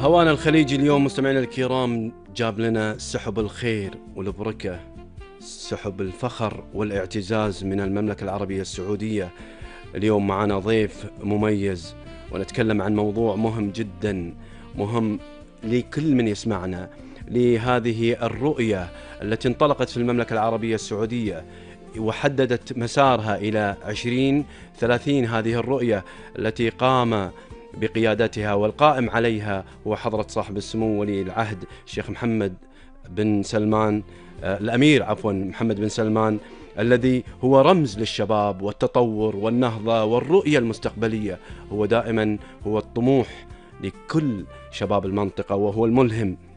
هوانا الخليجي اليوم مستمعينا الكرام جاب لنا سحب الخير والبركة، سحب الفخر والاعتزاز من المملكة العربية السعودية. اليوم معنا ضيف مميز ونتكلم عن موضوع مهم جدا، مهم لكل من يسمعنا، لهذه الرؤية التي انطلقت في المملكة العربية السعودية وحددت مسارها إلى 2030. هذه الرؤية التي قام بقيادتها والقائم عليها هو حضرة صاحب السمو ولي العهد الشيخ محمد بن سلمان، الأمير عفوا محمد بن سلمان، الذي هو رمز للشباب والتطور والنهضة والرؤية المستقبلية. هو دائما هو الطموح لكل شباب المنطقة، وهو الملهم